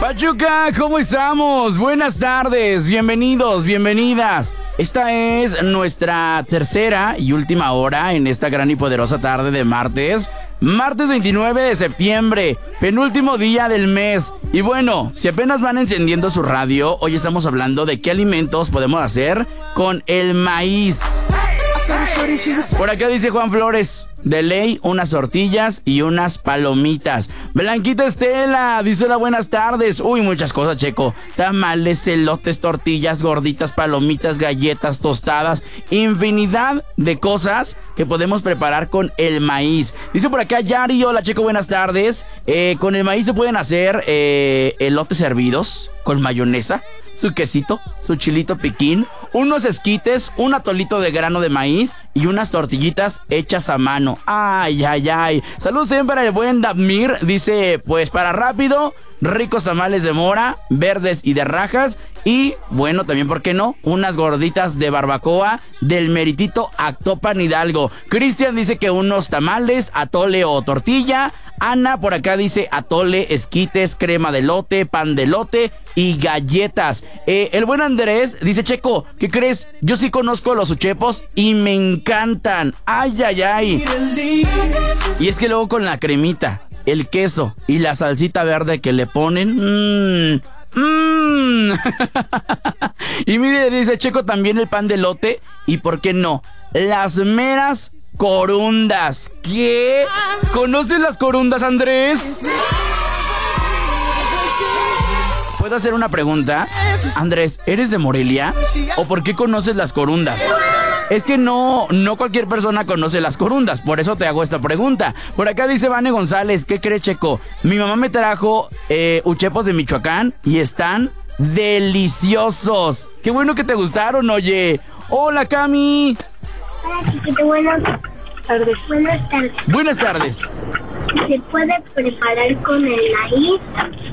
Pachuca, ¿cómo estamos? Buenas tardes, bienvenidos, bienvenidas. Esta es nuestra tercera y última hora en esta gran y poderosa tarde de martes 29 de septiembre, penúltimo día del mes. Y bueno, si apenas van encendiendo su radio, hoy estamos hablando de qué alimentos podemos hacer con el maíz. Por acá dice Juan Flores, de ley, unas tortillas y unas palomitas. Blanquita Estela dice: hola, buenas tardes. Uy, muchas cosas, Checo. Tamales, elotes, tortillas, gorditas, palomitas, galletas, tostadas. Infinidad de cosas que podemos preparar con el maíz. Dice por acá Yari: hola, Checo, buenas tardes. Con el maíz se pueden hacer elotes hervidos con mayonesa, su quesito, su chilito piquín, unos esquites, un atolito de grano de maíz y unas tortillitas hechas a mano. Ay, ay, ay. Saludos también para el buen Damir. Dice, pues para rápido, ricos tamales de mora, verdes y de rajas. Y bueno, también, ¿por qué no? Unas gorditas de barbacoa del meritito Actopan Hidalgo. Cristian dice que unos tamales, atole o tortilla. Ana por acá dice atole, esquites, crema de elote, pan de elote y galletas. El buen Andrés dice: Checo, ¿qué crees? Yo sí conozco los uchepos y me encantan. Ay, ay, ay. Y es que luego con la cremita, el queso y la salsita verde que le ponen... Y mire, dice Checo, también el pan de elote y, ¿por qué no?, las meras corundas. ¿Qué? ¿Conoces las corundas, Andrés? ¿Puedo hacer una pregunta? Andrés, ¿eres de Morelia? ¿O por qué conoces las corundas? Es que no cualquier persona conoce las corundas, por eso te hago esta pregunta. Por acá dice Vane González: ¿qué crees, Checo? Mi mamá me trajo uchepos de Michoacán y están deliciosos. Qué bueno que te gustaron, oye. Hola, Cami. Hola, chiquito, buenas tardes. Buenas tardes. Buenas tardes. Se puede preparar con el maíz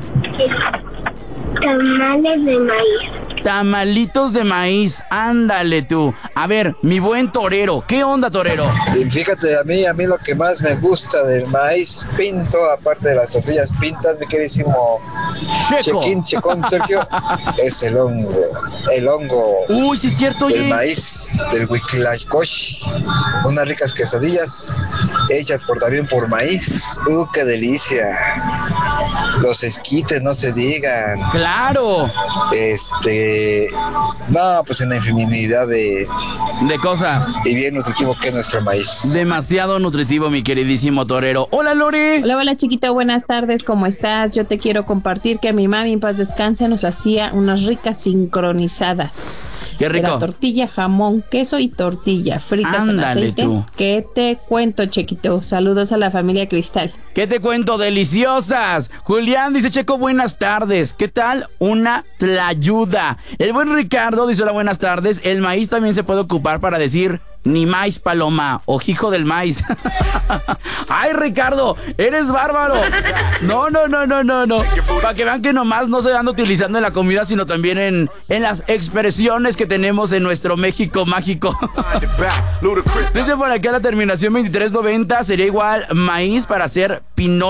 tamales de maíz. Tamalitos de maíz, ándale tú. A ver, mi buen torero, ¿qué onda, torero? Y fíjate, a mí lo que más me gusta del maíz pinto, aparte de las tortillas pintas, mi queridísimo Checón, Sergio, es el hongo. Uy, sí es cierto, oye. El maíz del huitlacoche, unas ricas quesadillas hechas también por maíz. ¡Qué delicia! Los esquites, no se digan. ¡Claro! No, pues una infinidad de cosas. Y bien nutritivo que es nuestro maíz. Demasiado nutritivo, mi queridísimo torero. Hola, Lore. Hola, chiquito, buenas tardes, ¿cómo estás? Yo te quiero compartir que mi mami, en paz descanse, nos hacía unas ricas sincronizadas. Qué rico. Era tortilla, jamón, queso y tortilla fritas. Ándale, en aceite. tú. ¿Qué te cuento, Chequito? Saludos a la familia Cristal. ¿Qué te cuento? ¡Deliciosas! Julián dice: Checo, buenas tardes. ¿Qué tal una tlayuda? El buen Ricardo dice: hola, buenas tardes. El maíz también se puede ocupar para decir ni maíz paloma o hijo del maíz. ¡Ay, Ricardo! ¡Eres bárbaro! No. Para que vean que nomás no se anda utilizando en la comida, sino también en las expresiones que tenemos en nuestro México mágico. Dice por acá la terminación 2390, sería igual maíz para hacer pinole.